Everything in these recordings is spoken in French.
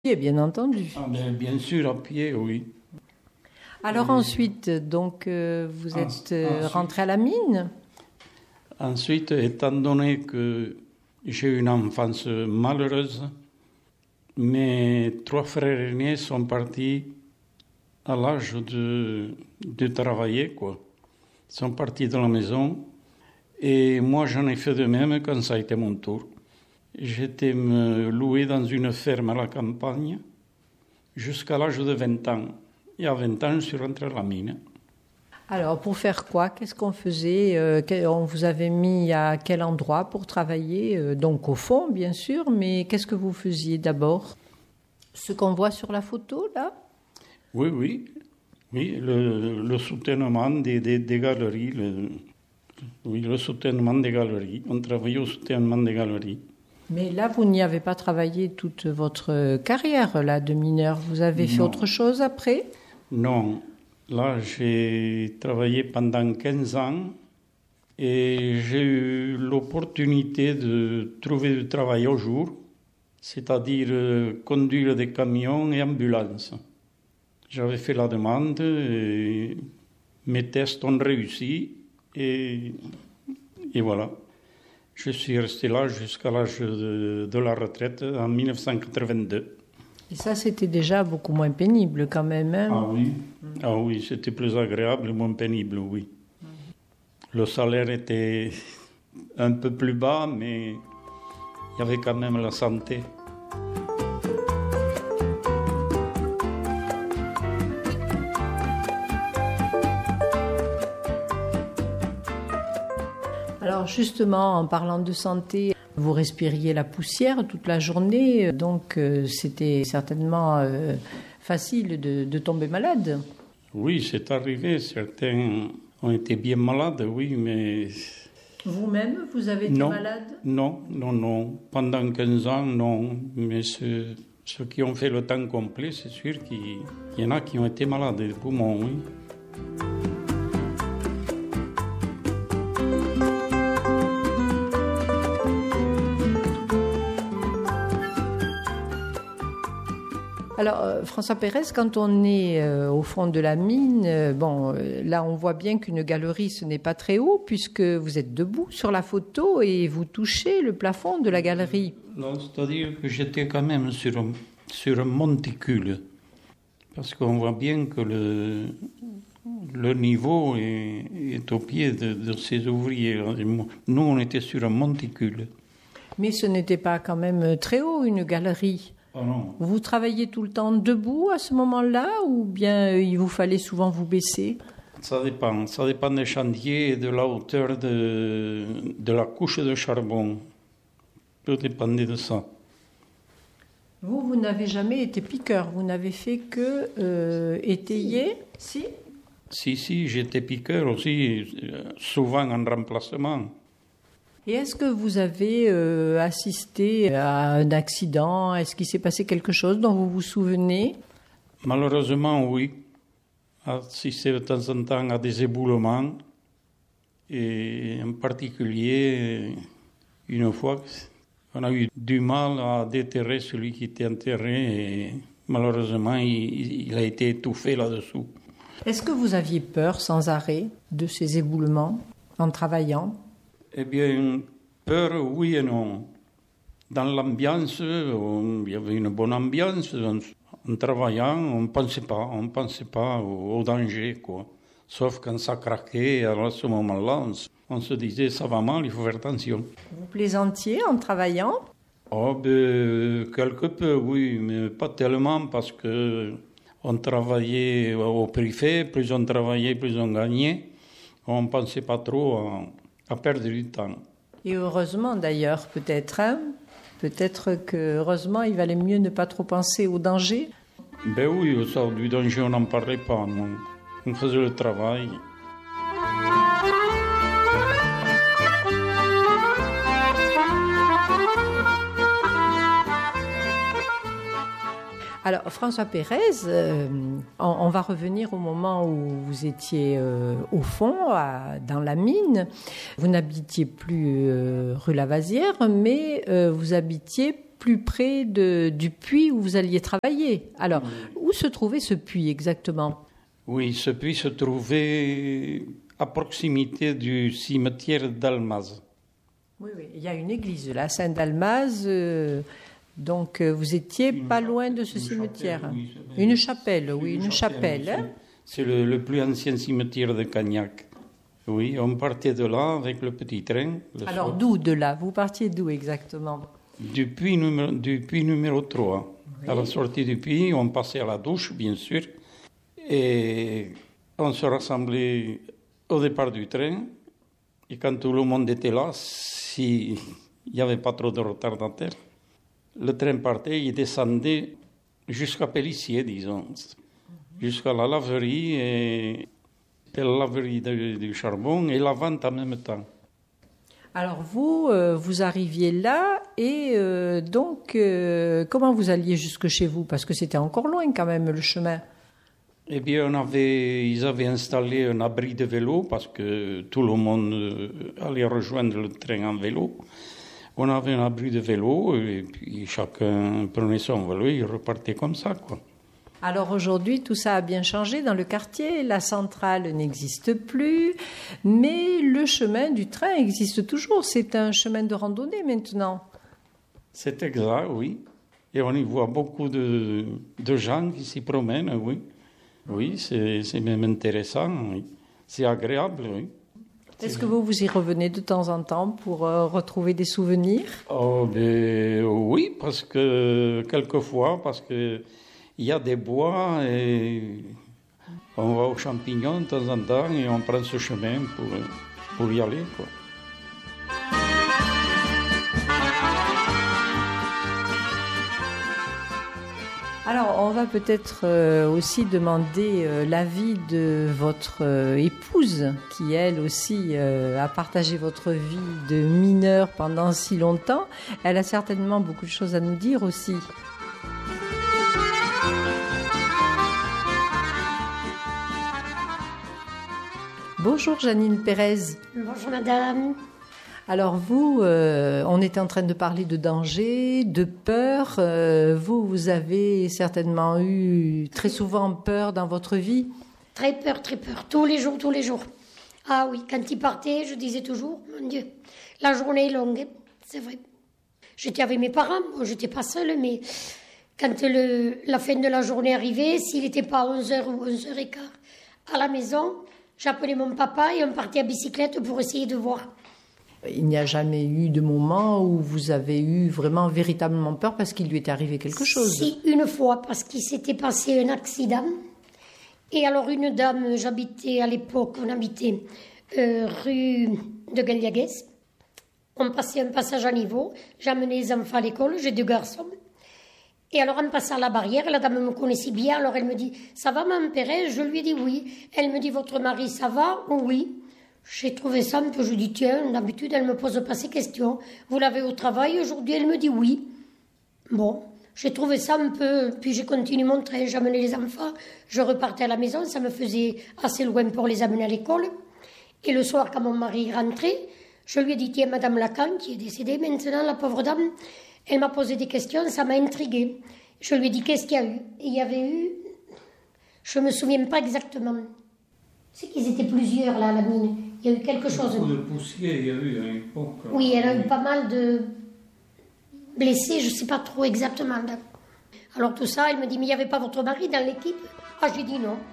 pied, bien entendu. Ah, bien sûr, à pied, oui. Alors ensuite, donc, vous êtes rentré à la mine? Ensuite, étant donné que j'ai eu une enfance malheureuse, mes 3 frères aînés sont partis à l'âge de travailler, quoi. Ils sont partis de la maison et moi j'en ai fait de même quand ça a été mon tour. J'étais me loué dans une ferme à la campagne jusqu'à l'âge de 20 ans. Et à 20 ans, je suis rentré à la mine. Alors, pour faire quoi? Qu'est-ce qu'on faisait? On vous avait mis à quel endroit pour travailler? Donc au fond, bien sûr, mais qu'est-ce que vous faisiez d'abord? Ce qu'on voit sur la photo, là? Oui, le soutènement des galeries. Le soutènement des galeries. On travaillait au soutènement des galeries. Mais là, vous n'y avez pas travaillé toute votre carrière là, de mineur. Vous avez fait autre chose après? Non. Là, j'ai travaillé pendant 15 ans et j'ai eu l'opportunité de trouver du travail au jour, c'est-à-dire conduire des camions et ambulances. J'avais fait la demande, et mes tests ont réussi et voilà. Je suis resté là jusqu'à l'âge de la retraite en 1982. Et ça, c'était déjà beaucoup moins pénible quand même. Hein? Ah oui, c'était plus agréable, moins pénible, oui. Le salaire était un peu plus bas, mais il y avait quand même la santé. Alors justement, en parlant de santé, vous respiriez la poussière toute la journée, donc c'était certainement facile de tomber malade. Oui, c'est arrivé. Certains ont été bien malades, oui, mais... Vous-même, vous avez été malade? Non. Pendant 15 ans, non. Mais ceux qui ont fait le temps complet, c'est sûr qu'il y en a qui ont été malades des poumons, oui. Alors, François Pérez, quand on est au fond de la mine, là on voit bien qu'une galerie ce n'est pas très haut puisque vous êtes debout sur la photo et vous touchez le plafond de la galerie. Non, c'est-à-dire que j'étais quand même sur un monticule parce qu'on voit bien que le niveau est au pied de ces ouvriers. Nous, on était sur un monticule. Mais ce n'était pas quand même très haut, une galerie. Oh non. Vous travailliez tout le temps debout à ce moment-là ou bien il vous fallait souvent vous baisser? Ça dépend des chantiers et de la hauteur de la couche de charbon. Tout dépendait de ça. Vous n'avez jamais été piqueur, vous n'avez fait que étayer, si? Si, j'étais piqueur aussi, souvent en remplacement. Et est-ce que vous avez assisté à un accident? Est-ce qu'il s'est passé quelque chose dont vous vous souvenez? Malheureusement, oui. Assisté de temps en temps à des éboulements. Et en particulier, une fois, on a eu du mal à déterrer celui qui était enterré. Et malheureusement, il a été étouffé là-dessous. Est-ce que vous aviez peur sans arrêt de ces éboulements en travaillant? Eh bien, peur, oui et non. Dans l'ambiance, il y avait une bonne ambiance. En travaillant, on ne pensait pas au danger, quoi. Sauf quand ça craquait, alors à ce moment-là, on se disait, ça va mal, il faut faire attention. Vous plaisantiez en travaillant? Oh, quelque peu, oui, mais pas tellement, parce que on travaillait au prix fait, plus on travaillait, plus on gagnait. On ne pensait pas trop à perdre du temps. Et heureusement d'ailleurs, peut-être. Hein? Peut-être que, heureusement, il valait mieux ne pas trop penser au danger. Ben oui, ça, du danger, on n'en parlait pas. Non. On faisait le travail. Alors, François Pérez, on va revenir au moment où vous étiez au fond, dans la mine. Vous n'habitiez plus rue Lavasière, mais vous habitiez plus près du puits où vous alliez travailler. Alors, où se trouvait ce puits exactement? Oui, ce puits se trouvait à proximité du cimetière d'Almaz. Oui, il y a une église de la Saint-Dalmaz, donc vous étiez pas loin de ce cimetière. Une chapelle, oui, une chapelle. Hein? C'est le plus ancien cimetière de Cagnac. Oui, on partait de là avec le petit train. Alors soir. d'où de là? Vous partiez d'où exactement? Du puits numéro 3. Oui. À la sortie du puits, on passait à la douche, bien sûr, et on se rassemblait au départ du train. Et quand tout le monde était là, s'il n'y avait pas trop de retardataires, le train partait, il descendait jusqu'à Pélissier, disons, jusqu'à la laverie, et la laverie du charbon et la vente en même temps. Alors vous arriviez là et donc comment vous alliez jusque chez vous? Parce que c'était encore loin quand même le chemin. Eh bien, ils avaient installé un abri de vélo parce que tout le monde allait rejoindre le train en vélo. On avait un abri de vélo et puis chacun prenait son vélo et il repartait comme ça, quoi. Alors aujourd'hui, tout ça a bien changé dans le quartier. La centrale n'existe plus, mais le chemin du train existe toujours. C'est un chemin de randonnée maintenant. C'est exact, oui. Et on y voit beaucoup de gens qui s'y promènent, oui. Oui, c'est même intéressant, oui. C'est agréable, oui. Est-ce que vous y revenez de temps en temps pour retrouver des souvenirs? Oh, ben, oui, parce que il y a des bois et on va aux champignons de temps en temps et on prend ce chemin pour y aller, quoi. Alors, on va peut-être aussi demander l'avis de votre épouse, qui elle aussi a partagé votre vie de mineur pendant si longtemps. Elle a certainement beaucoup de choses à nous dire aussi. Bonjour Janine Pérez. Bonjour madame. Alors vous, on était en train de parler de danger, de peur. Vous avez certainement eu très souvent peur dans votre vie? Très peur, tous les jours. Ah oui, quand il partait, je disais toujours, mon Dieu, la journée est longue, c'est vrai. J'étais avec mes parents, bon, j'étais pas seule, mais quand la fin de la journée arrivait, s'il n'était pas 11h ou 11h15 à la maison, j'appelais mon papa et on partait à bicyclette pour essayer de voir. Il n'y a jamais eu de moment où vous avez eu vraiment véritablement peur parce qu'il lui était arrivé quelque chose? Si, une fois, parce qu'il s'était passé un accident. Et alors une dame, j'habitais à l'époque, on habitait rue de Galiaguès. On passait un passage à niveau, j'amenais les enfants à l'école, j'ai 2 garçons. Et alors en passant la barrière, la dame me connaissait bien, alors elle me dit « Ça va, Mme Pérez ?» Je lui ai dit « Oui ». Elle me dit « Votre mari, ça va ?» « Oui ». J'ai trouvé ça un peu, je dis tiens, d'habitude elle me pose pas ces questions. Vous l'avez au travail aujourd'hui? Elle me dit oui. Bon, j'ai trouvé ça un peu, puis j'ai continué mon train, j'amenais les enfants, je repartais à la maison, ça me faisait assez loin pour les amener à l'école. Et le soir, quand mon mari rentrait, je lui ai dit tiens, Madame Lacan, qui est décédée maintenant, la pauvre dame, elle m'a posé des questions, ça m'a intriguée. Je lui ai dit qu'est-ce qu'il y a eu? Et il y avait eu, je me souviens pas exactement. C'est qu'ils étaient plusieurs là à la mine. Il y a eu quelque chose. Beaucoup de poussière, il y a eu à l'époque. Oui, elle a eu pas mal de blessés, je ne sais pas trop exactement. Alors tout ça, elle me dit, mais il n'y avait pas votre mari dans l'équipe? Ah, j'ai dit non.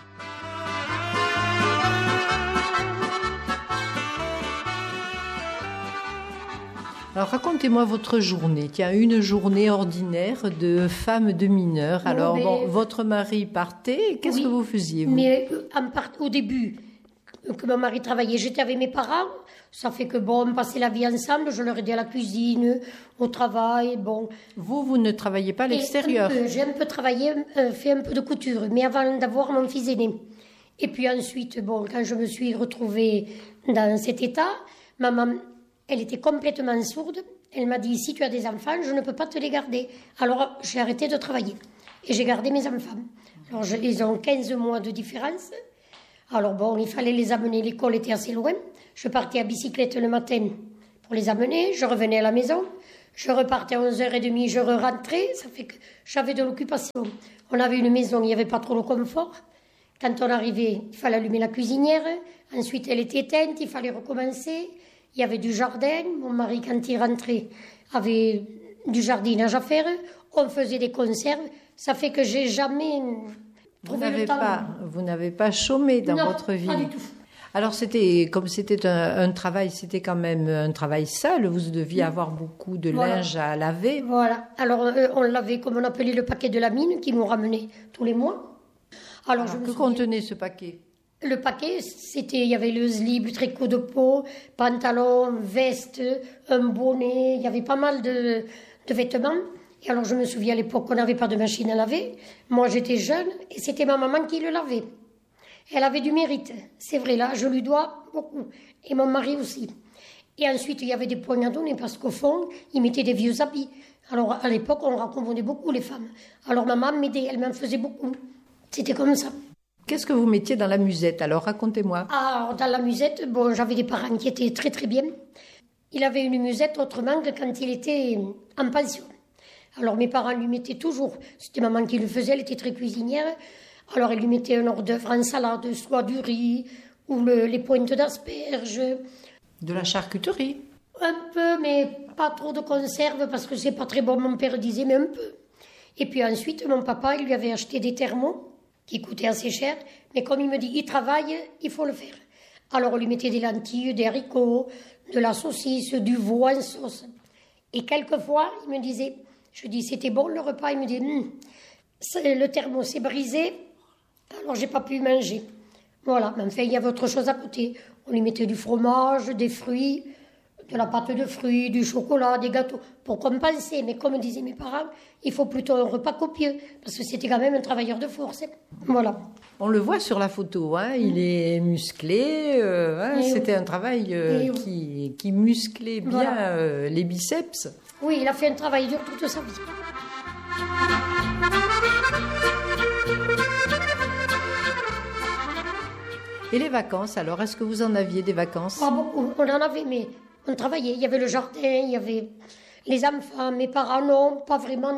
Alors racontez-moi votre journée. Tiens, une journée ordinaire de femme de mineur. Alors votre mari partait, qu'est-ce que vous faisiez vous? Mais au début, que mon mari travaillait, j'étais avec mes parents. Ça fait que on passait la vie ensemble. Je leur aidais à la cuisine, au travail, bon. Vous ne travaillez pas à l'extérieur? J'ai un peu travaillé, fait un peu de couture, mais avant d'avoir mon fils aîné. Et puis ensuite, quand je me suis retrouvée dans cet état, maman, elle était complètement sourde. Elle m'a dit, si tu as des enfants, je ne peux pas te les garder. Alors, j'ai arrêté de travailler. Et j'ai gardé mes enfants. Alors, ils ont 15 mois de différence. Alors, il fallait les amener. L'école était assez loin. Je partais à bicyclette le matin pour les amener. Je revenais à la maison. Je repartais à 11h30, je rentrais, ça fait que j'avais de l'occupation. On avait une maison, il n'y avait pas trop le confort. Quand on arrivait, il fallait allumer la cuisinière. Ensuite, elle était éteinte, il fallait recommencer. Il y avait du jardin. Mon mari, quand il rentrait, avait du jardinage à faire. On faisait des conserves. Ça fait que j'ai jamais trouvé le temps. Vous n'avez pas chômé dans Non, votre vie. pas du tout. Alors comme c'était un travail, c'était quand même un travail sale. Vous deviez avoir beaucoup de linge à laver. Voilà. Alors, on l'avait, comme on appelait, le paquet de la mine, qui nous ramenait tous les mois. Alors, Que contenait ce paquet? Le paquet, il y avait le slip, tricot de peau, pantalon, veste, un bonnet, il y avait pas mal de vêtements. Et alors, je me souviens à l'époque qu'on n'avait pas de machine à laver. Moi, j'étais jeune et c'était ma maman qui le lavait. Elle avait du mérite, c'est vrai, là, je lui dois beaucoup. Et mon mari aussi. Et ensuite, il y avait des points à donner parce qu'au fond, ils mettaient des vieux habits. Alors, à l'époque, on raccommodait beaucoup les femmes. Alors, maman m'aidait, elle m'en faisait beaucoup. C'était comme ça. Qu'est-ce que vous mettiez dans la musette? Alors, racontez-moi. Alors, dans la musette, bon, j'avais des parents qui étaient très très bien. Il avait une musette autrement que quand il était en pension. Alors, mes parents lui mettaient toujours, c'était maman qui le faisait, elle était très cuisinière. Alors, elle lui mettait un hors d'œuvre en salade, soit du riz, ou les pointes d'asperges. De la charcuterie? Un peu, mais pas trop de conserve, parce que c'est pas très bon, mon père disait, mais un peu. Et puis ensuite, mon papa, il lui avait acheté des thermos, qui coûtaient assez cher, mais comme il me dit, il travaille, il faut le faire. Alors, on lui mettait des lentilles, des haricots, de la saucisse, du veau en sauce. Et quelquefois, il me disait, je dis, c'était bon le repas, il me dit, le thermos s'est brisé, alors j'ai pas pu manger. Voilà, mais enfin, il y avait autre chose à côté. On lui mettait du fromage, des fruits, de la pâte de fruits, du chocolat, des gâteaux, pour compenser. Mais comme disaient mes parents, il faut plutôt un repas copieux, parce que c'était quand même un travailleur de force. Voilà. On le voit sur la photo, hein, il est musclé. C'était un travail qui musclait bien les biceps. Oui, il a fait un travail dur toute sa vie. Et les vacances, alors, est-ce que vous en aviez des vacances? Pas beaucoup, on en avait, mais on travaillait. Il y avait le jardin, il y avait les enfants, mes parents, non, pas vraiment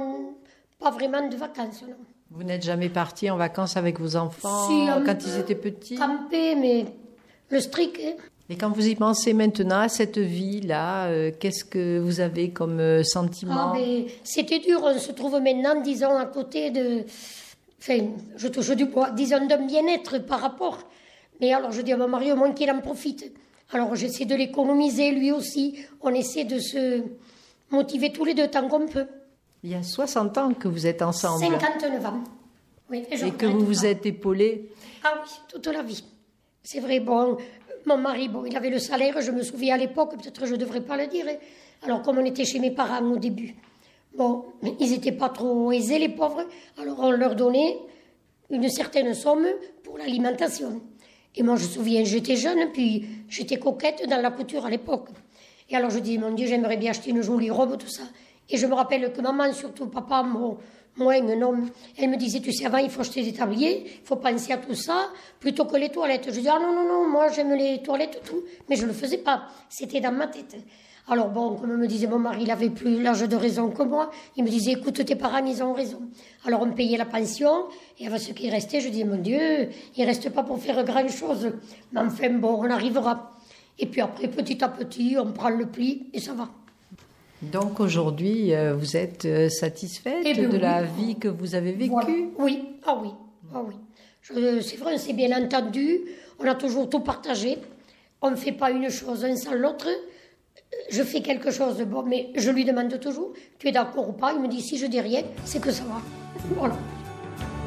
de vacances, non. Vous n'êtes jamais parti en vacances avec vos enfants quand ils étaient petits? Camper, mais le strict. Hein. Et quand vous y pensez maintenant à cette vie-là, qu'est-ce que vous avez comme sentiment? C'était dur, on se trouve maintenant, disons, à côté de... Enfin, je touche du bois, disons, d'un bien-être par rapport... Mais alors, je dis à mon mari, au moins qu'il en profite. Alors, j'essaie de l'économiser, lui aussi. On essaie de se motiver tous les deux tant qu'on peut. Il y a 60 ans que vous êtes ensemble. 59 ans. Oui, et que vous vous êtes épaulés. Ah oui, toute la vie. C'est vrai, bon, mon mari, bon, il avait le salaire, je me souviens à l'époque, peut-être je ne devrais pas le dire. Hein. Alors, comme on était chez mes parents au début, bon, ils n'étaient pas trop aisés, les pauvres. Alors, on leur donnait une certaine somme pour l'alimentation. Et moi, je me souviens, j'étais jeune, puis j'étais coquette dans la couture à l'époque. Et alors, je dis, mon Dieu, j'aimerais bien acheter une jolie robe, tout ça. Et je me rappelle que maman, surtout papa, moins non. Elle me disait, tu sais, avant, il faut acheter des tabliers, il faut penser à tout ça, plutôt que les toilettes. Je dis, ah non, moi, j'aime les toilettes, tout. Mais je ne le faisais pas. C'était dans ma tête. Alors bon, comme me disait mon mari, il avait plus l'âge de raison que moi. Il me disait, écoute, tes parents, ils ont raison. Alors on payait la pension, et avec ce qui restait, je disais, mon Dieu, il reste pas pour faire grand-chose. Mais enfin, bon, on arrivera. Et puis après, petit à petit, on prend le pli, et ça va. Donc aujourd'hui, vous êtes satisfaite de la vie que vous avez vécue? Voilà. Oui, ah oui. C'est vrai, on s'est bien entendu, on a toujours tout partagé. On ne fait pas une chose un sans l'autre. Je fais quelque chose, bon, mais je lui demande toujours, tu es d'accord ou pas? Il me dit, si je dis rien, c'est que ça va. Voilà.